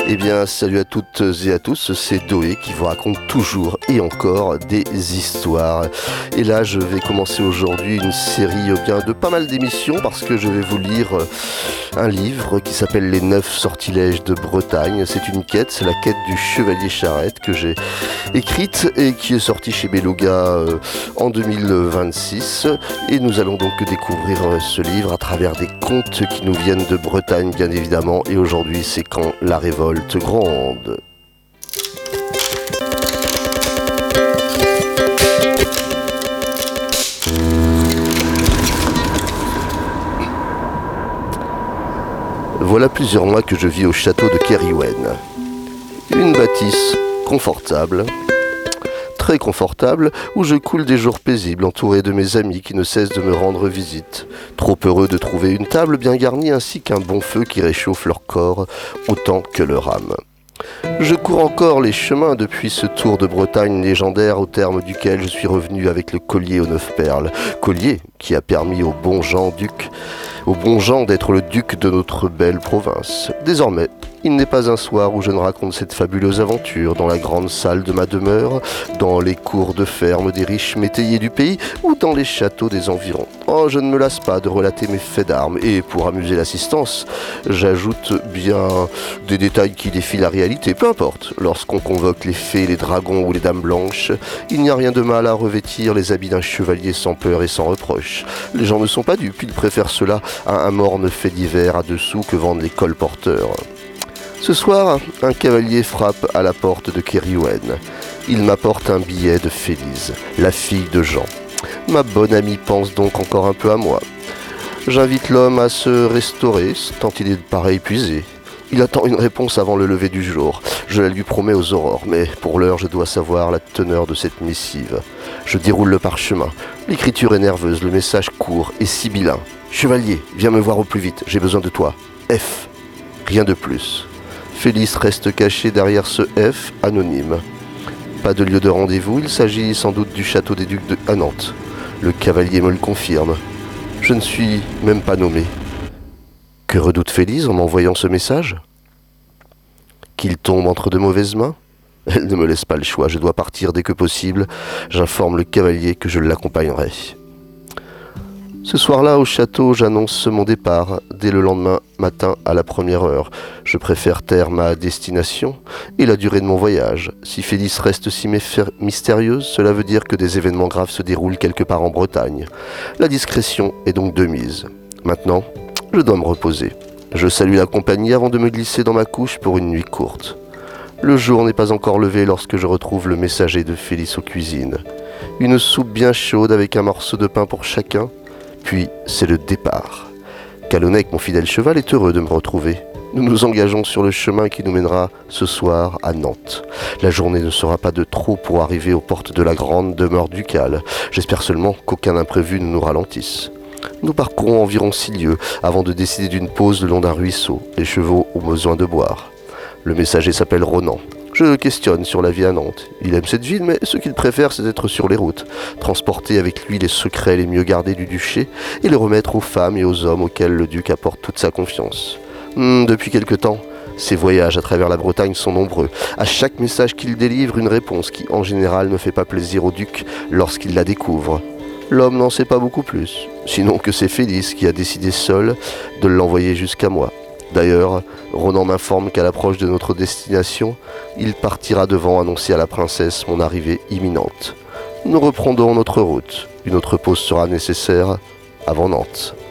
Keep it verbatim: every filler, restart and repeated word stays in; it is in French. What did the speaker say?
Eh bien, salut à toutes et à tous, c'est Doé qui vous raconte toujours et encore des histoires. Et là, je vais commencer aujourd'hui une série eh bien, de pas mal d'émissions parce que je vais vous lire un livre qui s'appelle Les neuf sortilèges de Bretagne. C'est une quête, c'est la quête du chevalier Charette que j'ai écrite et qui est sortie chez Beluga en deux mille vingt-six. Et nous allons donc découvrir ce livre à travers des contes qui nous viennent de Bretagne, bien évidemment. Et aujourd'hui, c'est quand la révolte gronde. Voilà plusieurs mois que je vis au château de Keriwen. Une bâtisse confortable, très confortable, où je coule des jours paisibles entouré de mes amis qui ne cessent de me rendre visite, trop heureux de trouver une table bien garnie ainsi qu'un bon feu qui réchauffe leur corps autant que leur âme. Je cours encore les chemins depuis ce tour de Bretagne légendaire au terme duquel je suis revenu avec le collier aux neuf perles, collier qui a permis au bon Jean duc, au bon Jean d'être le duc de notre belle province. Désormais, il n'est pas un soir où je ne raconte cette fabuleuse aventure dans la grande salle de ma demeure, dans les cours de ferme des riches métayers du pays ou dans les châteaux des environs. Oh, je ne me lasse pas de relater mes faits d'armes et pour amuser l'assistance, j'ajoute bien des détails qui défient la réalité. Peu importe, lorsqu'on convoque les fées, les dragons ou les dames blanches, il n'y a rien de mal à revêtir les habits d'un chevalier sans peur et sans reproche. Les gens ne sont pas dupes, ils préfèrent cela à un morne fait divers à dessous que vendent les colporteurs. Ce soir, un cavalier frappe à la porte de Keriwen. Il m'apporte un billet de Félise, la fille de Jean. Ma bonne amie pense donc encore un peu à moi. J'invite l'homme à se restaurer, tant il est pareil épuisé. Il attend une réponse avant le lever du jour. Je la lui promets aux aurores, mais pour l'heure, je dois savoir la teneur de cette missive. Je déroule le parchemin. L'écriture est nerveuse, le message court et sibyllin. « Chevalier, viens me voir au plus vite, j'ai besoin de toi. F. » Rien de plus. Félix reste caché derrière ce F anonyme. Pas de lieu de rendez-vous, il s'agit sans doute du château des Ducs de à Nantes. Le cavalier me le confirme. Je ne suis même pas nommé. Que redoute Félix en m'envoyant ce message ? Qu'il tombe entre de mauvaises mains ? Elle ne me laisse pas le choix, je dois partir dès que possible. J'informe le cavalier que je l'accompagnerai. Ce soir-là, au château, j'annonce mon départ dès le lendemain matin à la première heure. Je préfère taire ma destination et la durée de mon voyage. Si Félix reste si mystérieuse, cela veut dire que des événements graves se déroulent quelque part en Bretagne. La discrétion est donc de mise. Maintenant, je dois me reposer. Je salue la compagnie avant de me glisser dans ma couche pour une nuit courte. Le jour n'est pas encore levé lorsque je retrouve le messager de Félix aux cuisines. Une soupe bien chaude avec un morceau de pain pour chacun. Puis, c'est le départ. Calonnec, mon fidèle cheval, est heureux de me retrouver. Nous nous engageons sur le chemin qui nous mènera ce soir à Nantes. La journée ne sera pas de trop pour arriver aux portes de la grande demeure ducale. J'espère seulement qu'aucun imprévu ne nous ralentisse. Nous parcourons environ six lieues avant de décider d'une pause le long d'un ruisseau. Les chevaux ont besoin de boire. Le messager s'appelle Ronan. Je le questionne sur la vie à Nantes. Il aime cette ville, mais ce qu'il préfère, c'est être sur les routes, transporter avec lui les secrets les mieux gardés du duché et les remettre aux femmes et aux hommes auxquels le duc apporte toute sa confiance. Hmm, depuis quelque temps, ses voyages à travers la Bretagne sont nombreux. À chaque message qu'il délivre, une réponse qui, en général, ne fait pas plaisir au duc lorsqu'il la découvre. L'homme n'en sait pas beaucoup plus, sinon que c'est Félix qui a décidé seul de l'envoyer jusqu'à moi. D'ailleurs, Ronan m'informe qu'à l'approche de notre destination, il partira devant annoncer à la princesse mon arrivée imminente. Nous reprendrons notre route. Une autre pause sera nécessaire avant Nantes.